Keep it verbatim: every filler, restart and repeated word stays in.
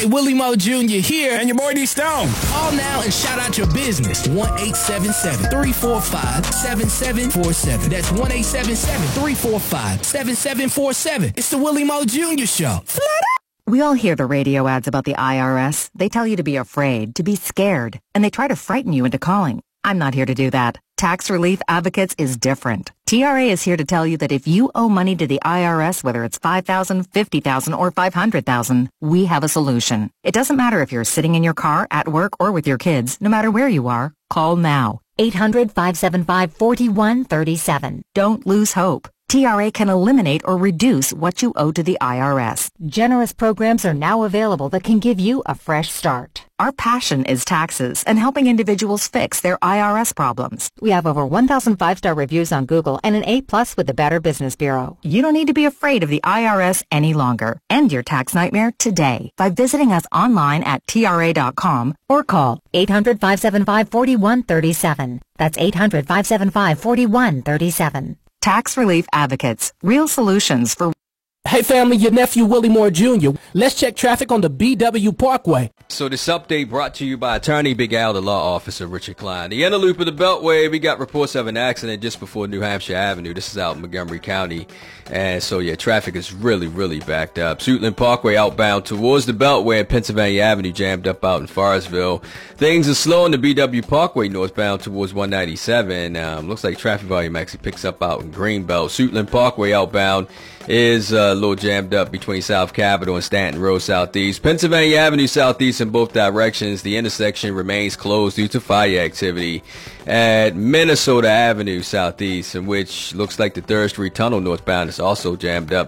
Willie Moore Junior here. And your boy D Stone. Call now and shout out your business. one eight seven seven, three four five, seven seven four seven. That's one eight seven seven, three four five, seven seven four seven. It's the Willie Moore Junior Show. We all hear the radio ads about the I R S. They tell you to be afraid, to be scared, and they try to frighten you into calling. I'm not here to do that. Tax Relief Advocates is different. T R A is here to tell you that if you owe money to the I R S, whether it's five thousand dollars, fifty thousand dollars, or five hundred thousand dollars, we have a solution. It doesn't matter if you're sitting in your car, at work, or with your kids. No matter where you are, call now. eight hundred, five seven five, four one three seven. Don't lose hope. T R A can eliminate or reduce what you owe to the I R S. Generous programs are now available that can give you a fresh start. Our passion is taxes and helping individuals fix their I R S problems. We have over one thousand five-star reviews on Google and an A plus with the Better Business Bureau. You don't need to be afraid of the I R S any longer. End your tax nightmare today by visiting us online at T R A dot com or call eight hundred, five seven five, four one three seven. That's eight hundred, five seven five, four one three seven. Tax Relief Advocates. Real solutions for... Hey family, your nephew Willie Moore Junior Let's check traffic on the B W Parkway. So this update brought to you by Attorney Big Al, the law officer Richard Klein. The inner loop of the Beltway, we got reports of an accident just before New Hampshire Avenue. This is out in Montgomery County. And so, yeah, traffic is really, really backed up. Suitland Parkway outbound towards the Beltway and Pennsylvania Avenue jammed up out in Forestville. Things are slow on the B W Parkway northbound towards one ninety-seven. Um, looks like traffic volume actually picks up out in Greenbelt. Suitland Parkway outbound is uh, a little jammed up between South Capitol and Stanton Road southeast. Pennsylvania Avenue southeast in both directions. The intersection remains closed due to fire activity at Minnesota Avenue southeast, in which looks like the third Street Tunnel northbound is also jammed up